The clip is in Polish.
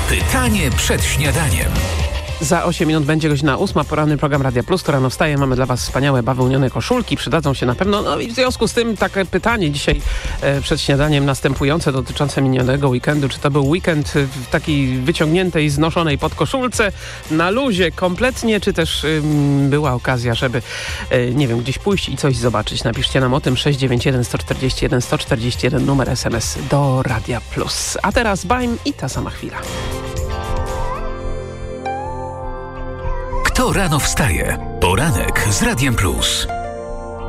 Pytanie przed śniadaniem. Za 8 minut będzie godzina 8. Poranny program Radia Plus. To rano wstaje. Mamy dla Was wspaniałe bawełnione koszulki. Przydadzą się na pewno. No i w związku z tym takie pytanie dzisiaj przed śniadaniem następujące dotyczące minionego weekendu. Czy to był weekend w takiej wyciągniętej, znoszonej podkoszulce, na luzie kompletnie, czy też była okazja, żeby nie wiem, gdzieś pójść i coś zobaczyć. Napiszcie nam o tym 691 141 141 numer SMS do Radia Plus. A teraz Baim i ta sama chwila. Kto rano wstaje? Poranek z Radiem Plus.